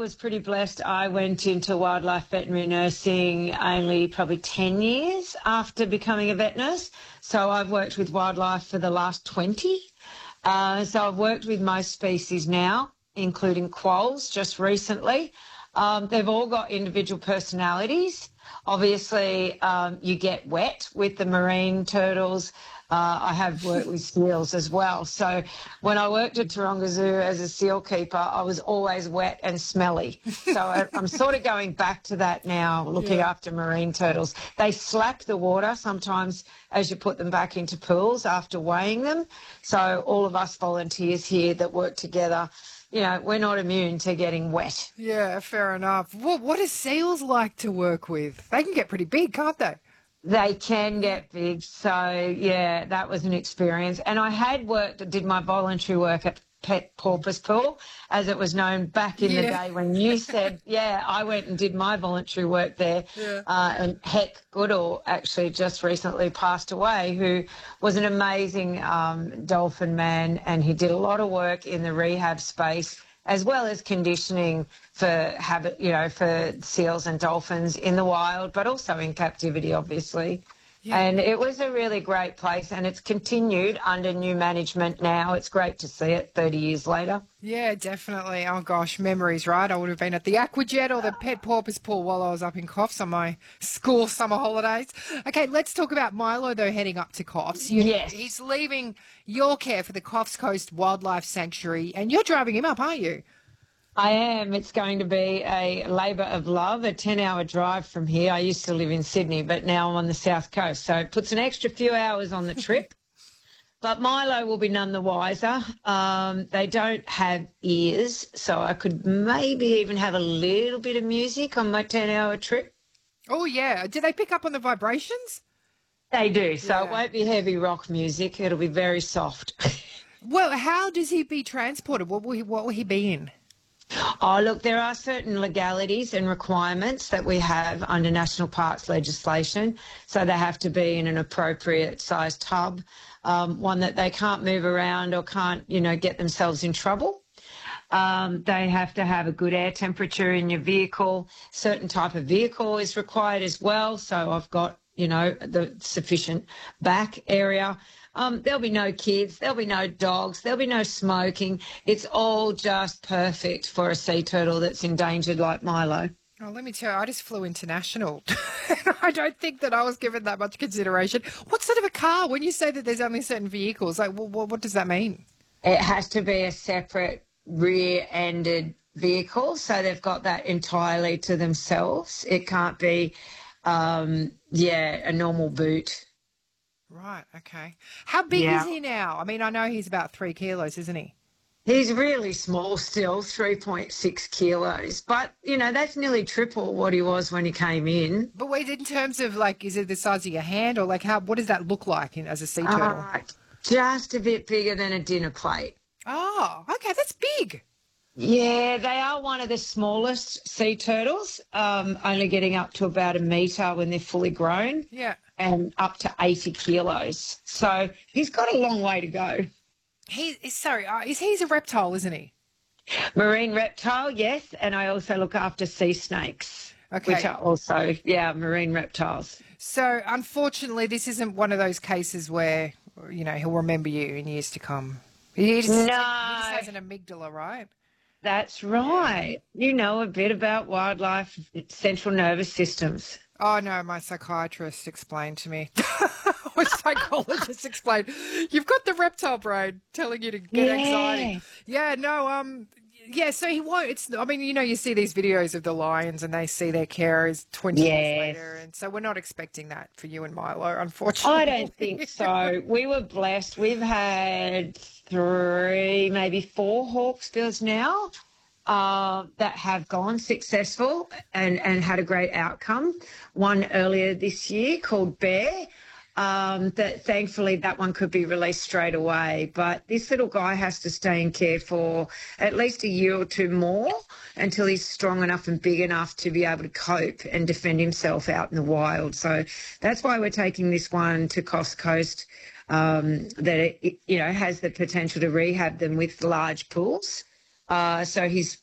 was pretty blessed. I went into wildlife veterinary nursing only probably 10 years after becoming a vet nurse. So I've worked with wildlife for the last 20. So I've worked with most species now, including quolls just recently. They've all got individual personalities. Obviously, you get wet with the marine turtles. I have worked with seals as well. So when I worked at Taronga Zoo as a seal keeper, I was always wet and smelly. So I'm sort of going back to that now, looking after marine turtles. They slap the water sometimes as you put them back into pools after weighing them. So all of us volunteers here that work together, you know, we're not immune to getting wet. Yeah, fair enough. What are seals like to work with? They can get pretty big, can't they? They can get big. So, yeah, that was an experience. And I had did my voluntary work at Pet Porpoise Pool, as it was known back in the day when you said, I went and did my voluntary work there. Yeah. And Heck Goodall actually just recently passed away, who was an amazing dolphin man, and he did a lot of work in the rehab space as well as conditioning for for seals and dolphins in the wild, but also in captivity, obviously. Yeah. And it was a really great place, and it's continued under new management now. It's great to see it 30 years later. Yeah, definitely. Oh, gosh, memories, right? I would have been at the Aquajet or the Pet Porpoise Pool while I was up in Coffs on my school summer holidays. Okay, let's talk about Milo, though, heading up to Coffs. Yes. He's leaving your care for the Coffs Coast Wildlife Sanctuary, and you're driving him up, aren't you? I am. It's going to be a labour of love, a 10-hour drive from here. I used to live in Sydney, but now I'm on the south coast, so it puts an extra few hours on the trip. But Milo will be none the wiser. They don't have ears, so I could maybe even have a little bit of music on my 10-hour trip. Oh, yeah. Do they pick up on the vibrations? They do, so it won't be heavy rock music. It'll be very soft. Well, how does he be transported? What will he be in? Oh, look, there are certain legalities and requirements that we have under National Parks legislation. So they have to be in an appropriate sized tub, one that they can't move around or can't, get themselves in trouble. They have to have a good air temperature in your vehicle. Certain type of vehicle is required as well. So I've got, the sufficient back area. There'll be no kids, there'll be no dogs, there'll be no smoking. It's all just perfect for a sea turtle that's endangered like Milo. Oh, let me tell you, I just flew international. I don't think that I was given that much consideration. What sort of a car, when you say that there's only certain vehicles, like what does that mean? It has to be a separate rear-ended vehicle, so they've got that entirely to themselves. It can't be, a normal boot. Right, okay. How big is he now? I mean, I know he's about 3 kilos, isn't he? He's really small still, 3.6 kilos. But, that's nearly triple what he was when he came in. But wait, in terms of, is it the size of your hand or, what does that look like as a sea turtle? Just a bit bigger than a dinner plate. Oh, okay, that's big. Yeah, they are one of the smallest sea turtles, only getting up to about 1 metre when they're fully grown. Yeah. And up to 80 kilos. So he's got a long way to go. He's a reptile, isn't he? Marine reptile, yes. And I also look after sea snakes, which are also, marine reptiles. So unfortunately, this isn't one of those cases where, he'll remember you in years to come. He just has an amygdala, right? That's right. You know a bit about wildlife, central nervous systems. Oh, no, my psychiatrist explained to me. Or psychologist explained. You've got the reptile brain telling you to get anxiety. Yeah, no, so he won't. You see these videos of the lions and they see their carers 20 years later. And so we're not expecting that for you and Milo, unfortunately. I don't think so. We were blessed. We've had 3, maybe 4 hawksbills now. That have gone successful and had a great outcome. One earlier this year called Bear, that thankfully that one could be released straight away. But this little guy has to stay in care for at least a year or 2 more until he's strong enough and big enough to be able to cope and defend himself out in the wild. So that's why we're taking this one to Coffs Coast, that it has the potential to rehab them with large pools. So he's